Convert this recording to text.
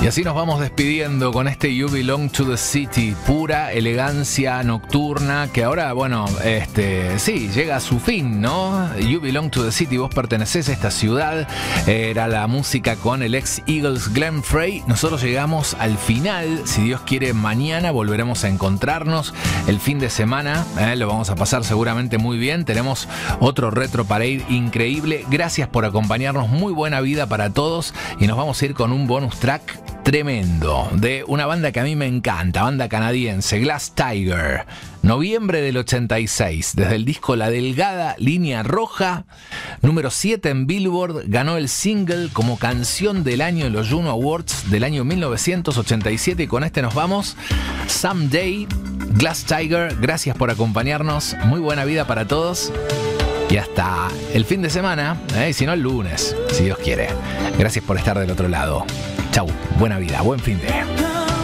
Y así nos vamos despidiendo con este You Belong to the City, pura elegancia nocturna que ahora, bueno, sí, llega a su fin, ¿no? You Belong to the City, vos pertenecés a esta ciudad. Era la música con el ex Eagles Glenn Frey. Nosotros llegamos al final. Si Dios quiere, mañana volveremos a encontrarnos. El fin de semana lo vamos a pasar seguramente muy bien. Tenemos otro Retro Parade increíble. Gracias por acompañarnos. Muy buena vida para todos. Y nos vamos a ir con un bonus track tremendo de una banda que a mí me encanta, banda canadiense, Glass Tiger. Noviembre del 86, desde el disco La Delgada Línea Roja, número 7 en Billboard, ganó el single como canción del año en los Juno Awards del año 1987 y con este nos vamos. Someday, Glass Tiger, gracias por acompañarnos, muy buena vida para todos y hasta el fin de semana, si no el lunes, si Dios quiere. Gracias por estar del otro lado. Chau, buena vida, buen fin de...